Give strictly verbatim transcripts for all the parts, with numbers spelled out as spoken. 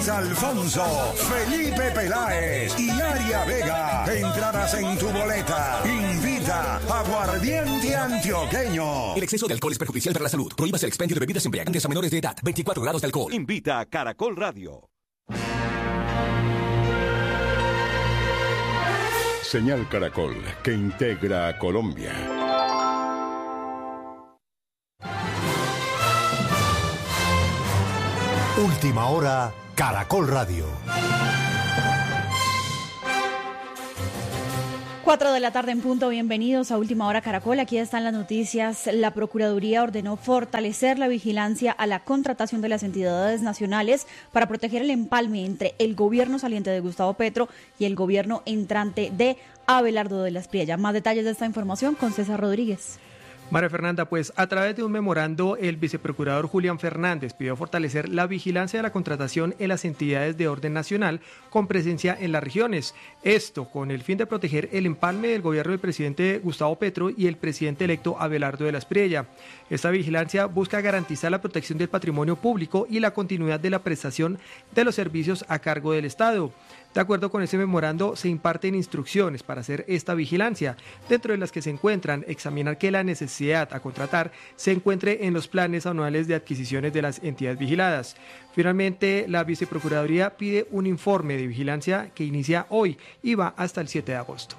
Luis Alfonso, Felipe Peláez y Aria Vega. Entradas en tu boleta. Invita Aguardiente Antioqueño. El exceso de alcohol es perjudicial para la salud. Prohíbas el expendio de bebidas embriagantes a menores de edad. veinticuatro grados de alcohol. Invita a Caracol Radio. Señal Caracol, que integra a Colombia. Última hora, Caracol Radio. Cuatro de la tarde en punto, bienvenidos a Última Hora Caracol, aquí están las noticias. La Procuraduría ordenó fortalecer la vigilancia a la contratación de las entidades nacionales para proteger el empalme entre el gobierno saliente de Gustavo Petro y el gobierno entrante de Abelardo de la Espriella. Más detalles de esta información con César Rodríguez. María Fernanda, pues a través de un memorando, el viceprocurador Julián Fernández pidió fortalecer la vigilancia de la contratación en las entidades de orden nacional con presencia en las regiones. Esto con el fin de proteger el empalme del gobierno del presidente Gustavo Petro y el presidente electo Abelardo de la Espriella. Esta vigilancia busca garantizar la protección del patrimonio público y la continuidad de la prestación de los servicios a cargo del Estado. De acuerdo con ese memorando, se imparten instrucciones para hacer esta vigilancia, dentro de las que se encuentran examinar que la necesidad a contratar se encuentre en los planes anuales de adquisiciones de las entidades vigiladas. Finalmente, la Viceprocuraduría pide un informe de vigilancia que inicia hoy y va hasta el siete de agosto.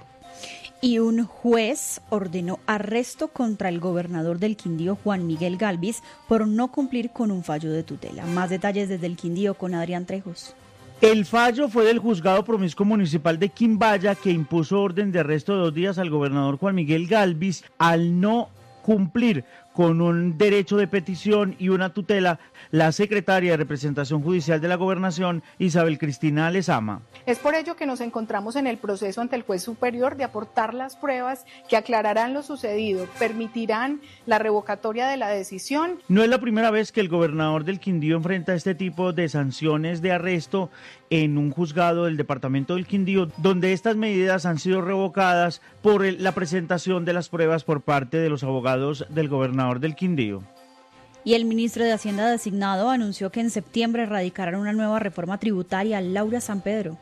Y un juez ordenó arresto contra el gobernador del Quindío, Juan Miguel Gálvez, por no cumplir con un fallo de tutela. Más detalles desde el Quindío con Adrián Trejos. El fallo fue del Juzgado Promiscuo Municipal de Quimbaya, que impuso orden de arresto de dos días al gobernador Juan Miguel Gálvez al no cumplir con un derecho de petición y una tutela la secretaria de Representación Judicial de la Gobernación, Isabel Cristina Lezama. Es por ello que nos encontramos en el proceso ante el juez superior de aportar las pruebas que aclararán lo sucedido, permitirán la revocatoria de la decisión. No es la primera vez que el gobernador del Quindío enfrenta este tipo de sanciones de arresto en un juzgado del departamento del Quindío, donde estas medidas han sido revocadas por el, la presentación de las pruebas por parte de los abogados del gobernador del Quindío. Y el ministro de Hacienda designado anunció que en septiembre radicarán una nueva reforma tributaria. Laura San Pedro.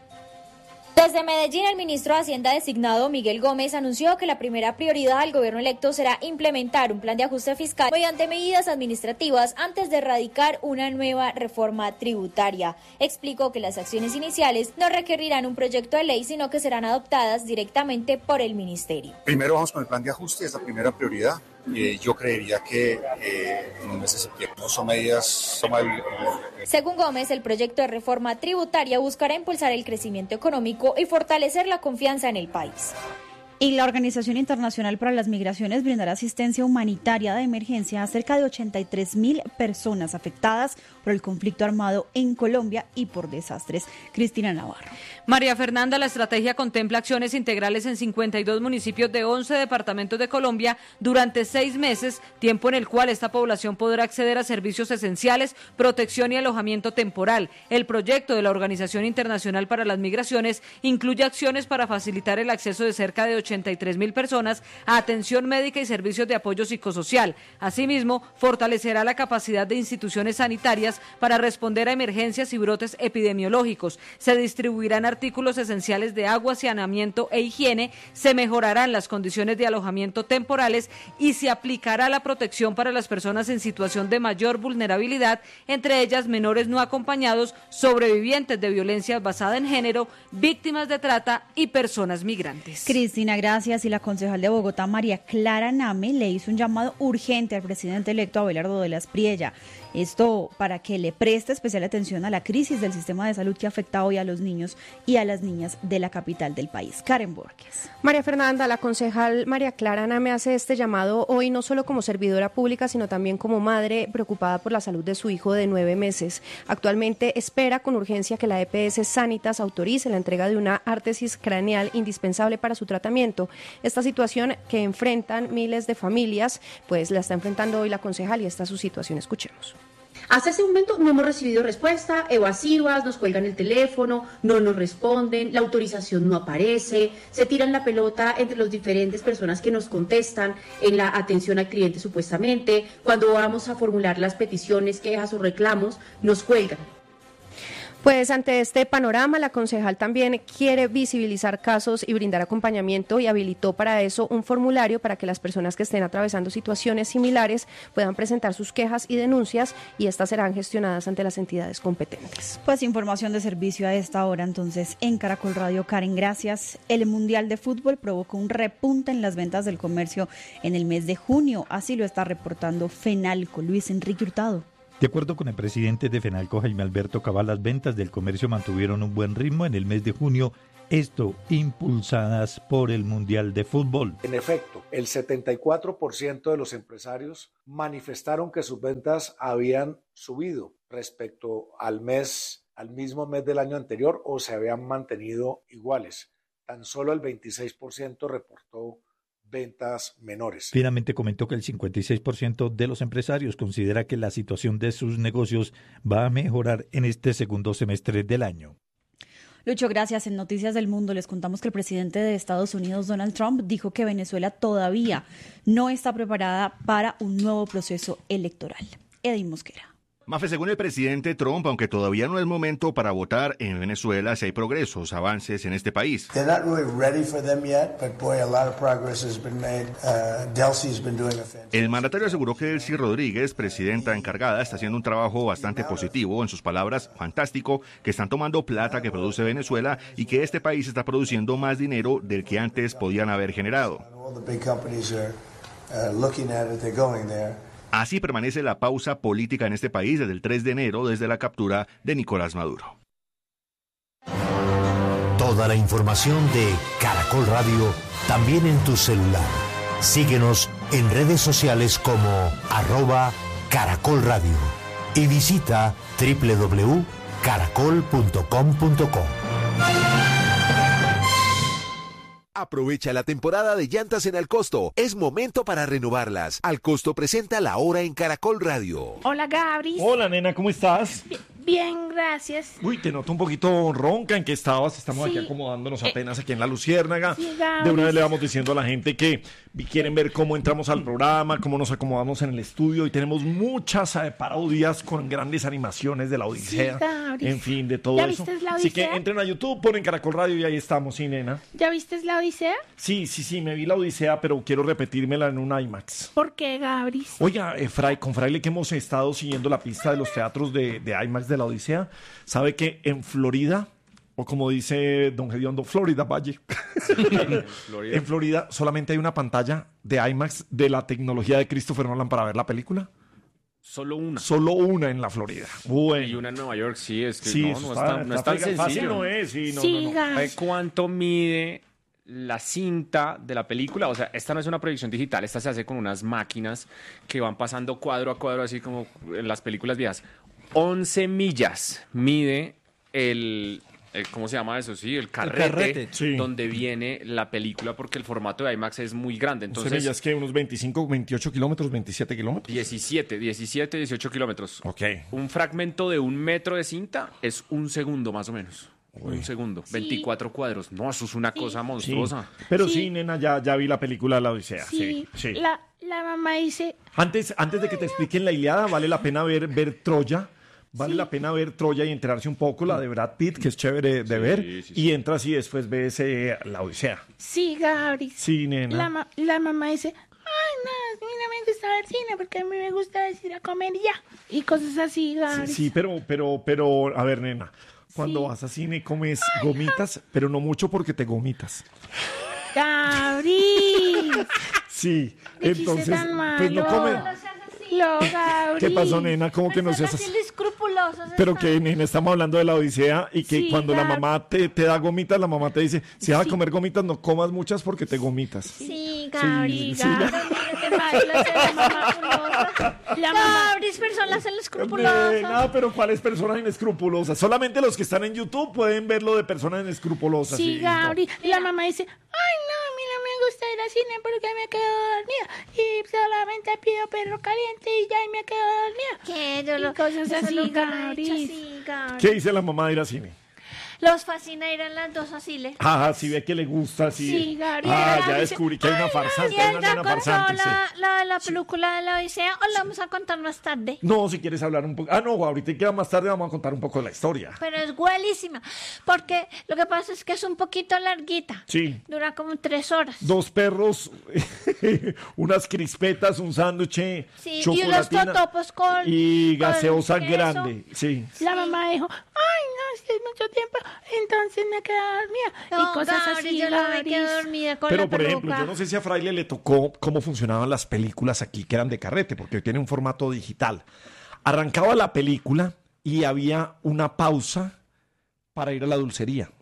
Desde Medellín, el ministro de Hacienda designado Miguel Gómez anunció que la primera prioridad del gobierno electo será implementar un plan de ajuste fiscal mediante medidas administrativas antes de radicar una nueva reforma tributaria. Explicó que las acciones iniciales no requerirán un proyecto de ley, sino que serán adoptadas directamente por el ministerio. Primero vamos con el plan de ajuste, es la primera prioridad. Eh, yo creería que eh, en el mes de septiembre no son medidas... Toma el, el, el... Según Gómez, el proyecto de reforma tributaria buscará impulsar el crecimiento económico y fortalecer la confianza en el país. Y la Organización Internacional para las Migraciones brindará asistencia humanitaria de emergencia a cerca de ochenta y tres mil personas afectadas por el conflicto armado en Colombia y por desastres. Cristina Navarro. María Fernanda, la estrategia contempla acciones integrales en cincuenta y dos municipios de once departamentos de Colombia durante seis meses, tiempo en el cual esta población podrá acceder a servicios esenciales, protección y alojamiento temporal. El proyecto de la Organización Internacional para las Migraciones incluye acciones para facilitar el acceso de cerca de ochenta y tres mil personas a atención médica y servicios de apoyo psicosocial. Asimismo, fortalecerá la capacidad de instituciones sanitarias para responder a emergencias y brotes epidemiológicos. Se distribuirán artículos esenciales de agua, saneamiento e higiene, se mejorarán las condiciones de alojamiento temporales y se aplicará la protección para las personas en situación de mayor vulnerabilidad, entre ellas menores no acompañados, sobrevivientes de violencia basada en género, víctimas de trata y personas migrantes. Cristina, gracias. Y la concejal de Bogotá, María Clara Name, le hizo un llamado urgente al presidente electo Abelardo de la Espriella. Esto para que le preste especial atención a la crisis del sistema de salud que afecta hoy a los niños y a las niñas de la capital del país. Karen Borges. María Fernanda, la concejal María Clara Name hace este llamado hoy no solo como servidora pública, sino también como madre preocupada por la salud de su hijo de nueve meses. Actualmente espera con urgencia que la E P S Sanitas autorice la entrega de una ártesis craneal indispensable para su tratamiento. Esta situación que enfrentan miles de familias, pues la está enfrentando hoy la concejal y esta es su situación. Escuchemos. Hasta ese momento no hemos recibido respuesta, evasivas, nos cuelgan el teléfono, no nos responden, la autorización no aparece, se tiran la pelota entre las diferentes personas que nos contestan en la atención al cliente supuestamente. Cuando vamos a formular las peticiones, quejas o reclamos, nos cuelgan. Pues ante este panorama, la concejal también quiere visibilizar casos y brindar acompañamiento y habilitó para eso un formulario para que las personas que estén atravesando situaciones similares puedan presentar sus quejas y denuncias y estas serán gestionadas ante las entidades competentes. Pues información de servicio a esta hora entonces en Caracol Radio. Karen, gracias. El Mundial de Fútbol provocó un repunte en las ventas del comercio en el mes de junio, así lo está reportando FENALCO. Luis Enrique Hurtado. De acuerdo con el presidente de FENALCO, Jaime Alberto Cabal, las ventas del comercio mantuvieron un buen ritmo en el mes de junio, esto impulsadas por el Mundial de Fútbol. En efecto, el setenta y cuatro por ciento de los empresarios manifestaron que sus ventas habían subido respecto al mes, al mismo mes del año anterior o se habían mantenido iguales. Tan solo el veintiséis por ciento reportó ventas menores. Finalmente comentó que el cincuenta y seis por ciento de los empresarios considera que la situación de sus negocios va a mejorar en este segundo semestre del año. Lucho, gracias. En Noticias del Mundo les contamos que el presidente de Estados Unidos, Donald Trump, dijo que Venezuela todavía no está preparada para un nuevo proceso electoral. Edwin Mosquera. Mafe, según el presidente Trump, aunque todavía no es momento para votar en Venezuela, si hay progresos, avances en este país. El mandatario aseguró que Delcy Rodríguez, presidenta encargada, está haciendo un trabajo bastante positivo, en sus palabras, fantástico, que están tomando plata que produce Venezuela y que este país está produciendo más dinero del que antes podían haber generado. Así permanece la pausa política en este país desde el tres de enero, desde la captura de Nicolás Maduro. Toda la información de Caracol Radio también en tu celular. Síguenos en redes sociales como arroba Caracol Radio y visita doble u doble u doble u punto caracol punto com punto co. Aprovecha la temporada de llantas en Alcosto. Es momento para renovarlas. Alcosto presenta La Hora en Caracol Radio. Hola, Gabris. Hola, nena, ¿cómo estás? Bien, gracias. Uy, te noto un poquito ronca. ¿En qué estabas? Estamos sí. aquí acomodándonos apenas aquí en La Luciérnaga. Sí, de una vez le vamos diciendo a la gente que quieren ver cómo entramos al programa, cómo nos acomodamos en el estudio y tenemos muchas eh, parodias con grandes animaciones de la Odisea. Sí, en fin, de todo ¿Ya eso. ¿Ya viste la Odisea? Así que entren a YouTube, ponen Caracol Radio y ahí estamos, sí, nena. ¿Ya viste la Odisea? Sí, sí, sí, me vi la Odisea, pero quiero repetírmela en un IMAX. ¿Por qué, Gabris? Oiga, eh, Fray, con Fraile que hemos estado siguiendo la pista de los teatros de, de IMAX de la Odisea, sabe que en Florida, o como dice don Gediondo, Florida Valle, Florida. En Florida solamente hay una pantalla de IMAX de la tecnología de Christopher Nolan para ver la película. Solo una. Solo una en la Florida. Bueno. Y una en Nueva York, sí, es que sí, no, no, está, está, no es tan sencillo. Fácil no es, sí, no, sí, no, no. ¿Sabe cuánto mide la cinta de la película? O sea, esta no es una proyección digital, esta se hace con unas máquinas que van pasando cuadro a cuadro, así como en las películas viejas. once millas mide el... El, ¿cómo se llama eso? Sí, el carrete, el carrete sí. donde viene la película, porque el formato de IMAX es muy grande. Entonces, ¿Semillas que unos veinticinco, veintiocho kilómetros, veintisiete kilómetros? diecisiete, diecisiete, dieciocho kilómetros. Ok. Un fragmento de un metro de cinta es un segundo más o menos. Uy. Un segundo. Sí. veinticuatro cuadros. No, eso es una sí. cosa monstruosa. Sí. Pero sí. sí, nena, ya, ya vi la película La Odisea. Sí, sí. sí. La, la mamá dice... Antes, antes de que te expliquen la Ilíada, vale la pena ver, ver Troya. Vale sí. la pena ver Troya y enterarse un poco, la de Brad Pitt, que es chévere de sí, ver, sí, sí. y entras y después ves eh, La Odisea. Sí, Gabri. Sí, nena. La, ma- la mamá dice, ay, no, a mí no me gusta ver cine porque a mí me gusta ir a comer ya. Y cosas así, Gabri. Sí, sí, pero, pero, pero, a ver, nena, cuando sí. vas a cine comes ay, gomitas, no. pero no mucho porque te gomitas. Gabri. Sí, entonces, pues no comes... Lo, ¿Qué pasó, nena? ¿Cómo que no seas así? Pero que, nena, estamos hablando de La Odisea y que sí, cuando Gab... la mamá te, te da gomitas, la mamá te dice, si vas sí. a comer gomitas, no comas muchas porque te gomitas. Sí, Gabri, sí, Gabri, sí, la mamá... Gabri, personas inescrupulosas. Nena, pero ¿cuáles personas inescrupulosas? Solamente los que están en YouTube pueden ver lo de personas inescrupulosas. Sí, sí Gabri, no. La mamá dice, ay, no, a mí no me gusta ir al cine porque me quedo dormida y solamente pido perro caliente y ya y me quedo dormida. ¿Qué? Yo lo, y cosas así, lo Gabri. así, Gabri. ¿Qué dice la mamá de ir al cine? Los fascina ir a las dos asiles. Ah, si ve que le gusta, sí. Sí, Gabriel. Ah, ya descubrí que hay una farsante, Y hay él una ya nena contó farsante. sí. la, la, la película de la Odisea, o la vamos a contar más tarde. No, si quieres hablar un poco. Ah, no, ahorita queda más tarde, vamos a contar un poco de la historia. Pero es buenísima, porque lo que pasa es que es un poquito larguita. Sí. Dura como tres horas. Dos perros, unas crispetas, un sándwich, Sí, y unos chocolatina totopos con... y gaseosa con queso. grande. Sí. La mamá dijo, ay, no, es que es mucho tiempo, entonces me quedé dormida. No, y cosas Gabriel, así, yo no me Gabriel. quedo dormida con Pero, la por ejemplo, peluca. yo no sé si a Fraile le tocó cómo funcionaban las películas aquí, que eran de carrete, porque tiene un formato digital. Arrancaba la película y había una pausa para ir a la dulcería.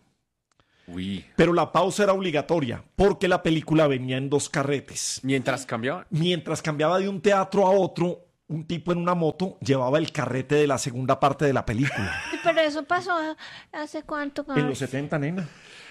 Uy. Pero la pausa era obligatoria, porque la película venía en dos carretes. Mientras cambiaba. Mientras cambiaba de un teatro a otro, un tipo en una moto llevaba el carrete de la segunda parte de la película. Pero eso pasó hace cuánto, En Gabriel. los setenta, nena.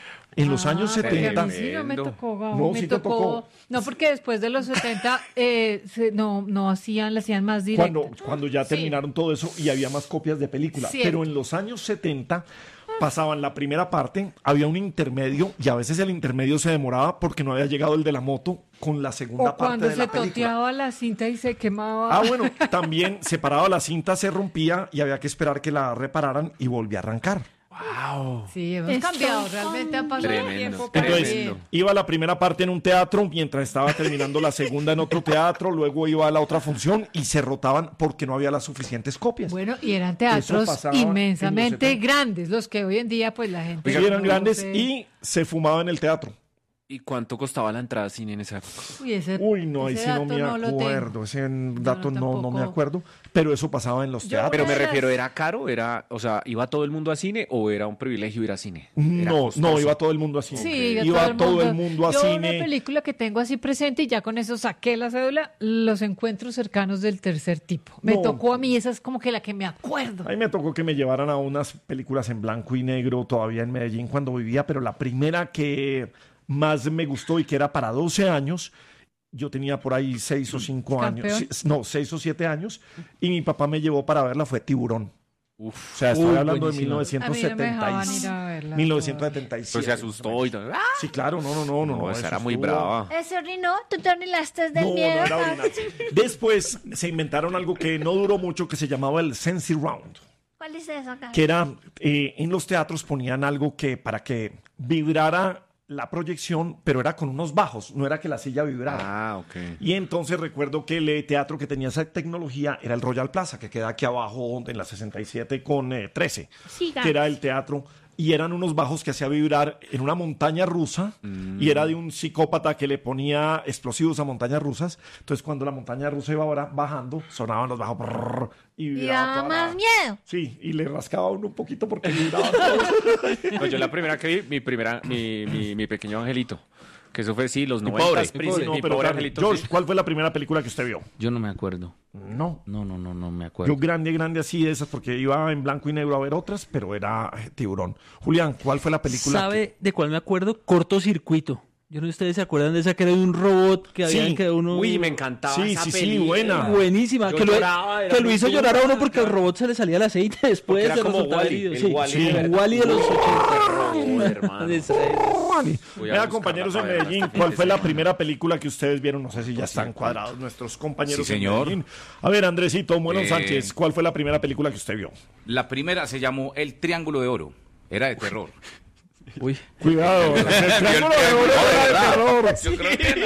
En los años Ah, porque setenta. a mí sí no me tocó, Gabo, No, me sí te tocó. tocó. No, porque después de los setenta eh, se- no, no hacían, le hacían más directo. Cuando, cuando ya Sí. terminaron todo eso y había más copias de película. Cierto. Pero en los años setenta pasaban la primera parte, había un intermedio y a veces el intermedio se demoraba porque no había llegado el de la moto con la segunda O parte cuando de se la película. toteaba la cinta y se quemaba. Ah, bueno, también separado la cinta se rompía y había que esperar que la repararan y volvía a arrancar. Wow. Sí, hemos Estoy cambiado, realmente ha pasado el Tremendo. tiempo. para Entonces, bien. iba la primera parte en un teatro, mientras estaba terminando la segunda en otro teatro, luego iba a la otra función y se rotaban porque no había las suficientes copias. Bueno, y eran Eso teatros pasaba en los inmensamente setenta. grandes, los que hoy en día pues la gente... Sí, eran no grandes sé. y se fumaba en el teatro. ¿Y cuánto costaba la entrada a cine en esa época? Uy, ese, Uy, no, ahí ese sí no dato me no lo tengo. acuerdo. Ese dato no, no me tampoco. acuerdo. Pero eso pasaba en los Yo teatros. Pero me Pero refiero, ¿era caro? Era, o sea, ¿iba todo el mundo a cine o era un privilegio ir a cine? Era No, costoso. no, iba todo el mundo a cine. Sí, iba, iba todo el mundo a Yo cine. una película que tengo así presente y ya con eso saqué la cédula, Los encuentros cercanos del tercer tipo. Me No. tocó a mí, esa es como que la que me acuerdo. A mí me tocó que me llevaran a unas películas en blanco y negro todavía en Medellín cuando vivía, pero la primera que más me gustó y que era para doce años, yo tenía por ahí seis o cinco años, ¿Campeón? sí, no, seis o siete años, y mi papá me llevó para verla, fue Tiburón. Uf. O sea, estoy Uy, hablando buenísima. de mil novecientos A mí no me setenta y dejaban seis. ir a verla. mil novecientos setenta y siete. Pues se asustó y todo. ¡Ah! Sí, claro, no, no, no, no. No, no, esa eso era muy estuvo- brava. ¿Ese orinó? ¿Tú te orinaste del No, miedo? no era orinar. Después se inventaron algo que no duró mucho que se llamaba el Sensi Round, ¿Cuál es eso, Gabriel? que era eh, en los teatros ponían algo que para que vibrara la proyección, pero era con unos bajos, no era que la silla vibrara. Ah, ok. Y entonces recuerdo que el eh, teatro que tenía esa tecnología era el Royal Plaza, que queda aquí abajo en la sesenta y siete con eh, trece, Sí, que era el teatro, y eran unos bajos que hacía vibrar en una montaña rusa, y era de un psicópata que le ponía explosivos a montañas rusas. Entonces cuando la montaña rusa iba ahora bajando, sonaban los bajos brrr, y Y vibraba daba toda la- más miedo. Sí, y le rascaba a uno un poquito porque vibraba todo. No, yo la primera que vi, mi primera, mi, mi, mi pequeño angelito. Que eso fue, sí, los Mi noventas. pobre, príncipe, no, mi pero pobre claro, angelito. George, sí. ¿cuál fue la primera película que usted vio? Yo no me acuerdo. No. No, no, no, no me acuerdo. Yo grande, grande así de esas, porque iba en blanco y negro a ver otras, pero era eh, Tiburón. Julián, ¿cuál fue la película? ¿Sabe de cuál me acuerdo? Cortocircuito. Yo no sé si ustedes se acuerdan de esa que era de un robot que Sí. habían que uno... Uy, me encantaba Sí, esa sí, sí, película. buena. Buenísima. Yo Que lo, lloraba, era que lo muy hizo dura, llorar a uno porque al claro. robot se le salía el aceite después Porque era de como resultar Wall-E, herido. el Sí, Wall-E sí, de- Wall-E de los ochenta. Terror, hermano. De Israel. Voy a Vea, buscarla compañeros en para verla Medellín, este fin ¿cuál de fue la semana. primera película que ustedes vieron? No sé si ya están cuadrados nuestros compañeros Sí, en señor. Medellín. A ver, Andresito, Mono Eh, Sánchez, ¿cuál fue la primera película que usted vio? La primera se llamó El Triángulo de Oro. Era de terror. Uy. Cuidado, el triángulo de oro era de terror. Yo creo que no.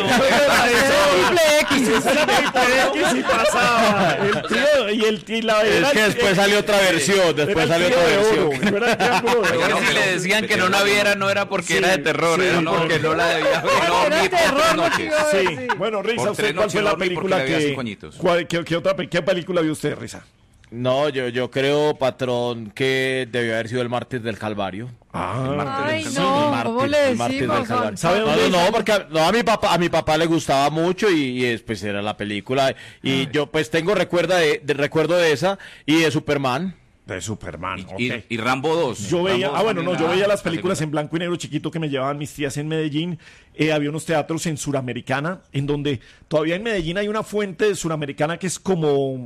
Triple X. Esa era triple X y pasaba. El tío y el y la Es era que el- después salió otra versión, después era el salió tío otra de oro, versión. no era el triángulo de Oiga, oro. si le decían que no la viera, no era porque Sí, era de terror, sí, era no, porque no la debía ver. No, Era ni por terror tres lo que noches. iba a ver, Sí, sí. bueno, Risa, Por ¿usted tres cuál noches fue la dormí porque película le había que... cinco añitos. cuál- qué, qué otra, pe- ¿Qué película vio usted, Risa? No, yo, yo creo, patrón, que debió haber sido el Mártir del Calvario. Ah, Ay, Sí, no, el mártir, ¿cómo le el mártir del decimos? Calvario. ¿Sabe No, dónde no, es? no, porque a, no, a mi papá, a mi papá le gustaba mucho y, y después era la película. Y yo pues tengo recuerda de, de- recuerdo de esa y de Superman. De Superman, Y, ok. y Rambo dos. Yo veía, Rambo ah, bueno, no, también yo era veía las casi películas igual. en blanco y negro chiquito que me llevaban mis tías en Medellín. Eh, había unos teatros en Suramericana, en donde todavía en Medellín hay una fuente de Suramericana que es como,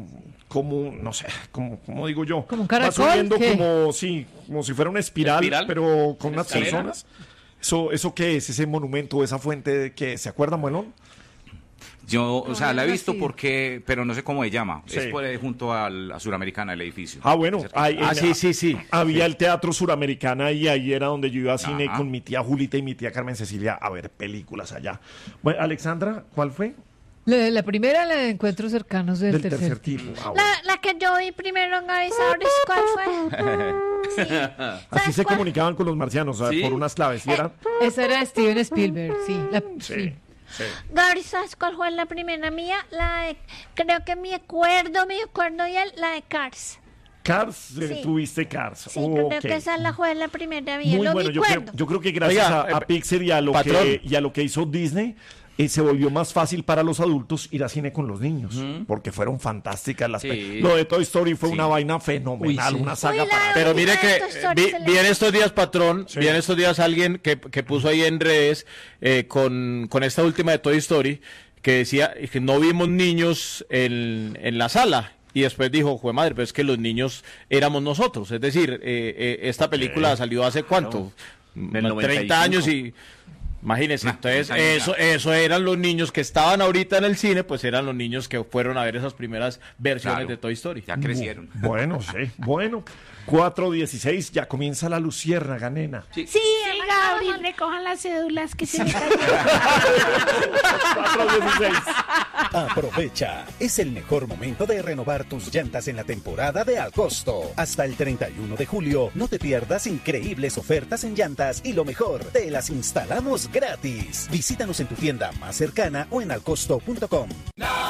como, no sé, como, como digo yo. Como un caracol, va subiendo ¿qué? como, sí, como si fuera una espiral, ¿Espiral? pero con unas ¿Escalera? personas. ¿Eso, ¿Eso qué es? ¿Ese monumento, esa fuente que se acuerdan, Muelón? Yo, o sea, No, la he no, visto sí. porque, pero no sé cómo se llama. Sí. Es por, eh, junto al, a Suramericana, el edificio. Ah, bueno. Hay, Ah, en- sí, sí, sí. Había el Teatro Suramericana y ahí era donde yo iba a cine Ajá. con mi tía Julita y mi tía Carmen Cecilia a ver películas allá. Bueno, Alexandra, ¿cuál fue? La, la primera, la de encuentros cercanos del, Del tercer, tercer tipo. tipo. Ah, bueno. La, la que yo vi primero en Gaby Sabres, ¿cuál fue? Sí. Así se comunicaban con los marcianos, o sea, Sí. por unas claves. ¿Y era? Esa era de Steven Spielberg, sí. La, Sí. Sí. Gaby, ¿sabes cuál fue la primera mía? La de, creo que me acuerdo, me acuerdo ya, la de Cars. Cars, eh, Sí. tuviste Cars. Sí, Ok. creo que esa la fue la primera mía, Muy lo bueno, me yo creo, acuerdo. yo creo que gracias Oiga, a, a eh, Pixar y a lo patrón. que y a lo que hizo Disney eh, se volvió más fácil para los adultos ir a cine con los niños, porque fueron fantásticas las Sí. pe- Lo de Toy Story fue Sí. una vaina fenomenal, Uy, sí. una saga Uy, la- para Pero mire que Toy eh, Story vi, excelente. vi en estos días, patrón, Sí. vi en estos días alguien que, que puso ahí en redes eh, con, con esta última de Toy Story, que decía que no vimos niños en, en la sala. Y después dijo, jue madre, pero es que los niños éramos nosotros. Es decir, eh, eh, esta película salió hace cuánto, Del Ma- noventa y treinta años cinco. y... Imagínense, Nah, entonces treinta años eso, ya. eso eran los niños que estaban ahorita en el cine, pues eran los niños que fueron a ver esas primeras versiones Claro. de Toy Story. Ya crecieron. Bueno, sí, bueno. cuatro dieciséis, ya comienza la luciérnaga, nena. Sí, Sí, Gaby, recojan las cédulas que se me cayeron. cuatro dieciséis. Aprovecha, es el mejor momento de renovar tus llantas en la temporada de Al Costo. Hasta el treinta y uno de julio, no te pierdas increíbles ofertas en llantas y lo mejor, te las instalamos gratis. Visítanos en tu tienda más cercana o en alcosto punto com.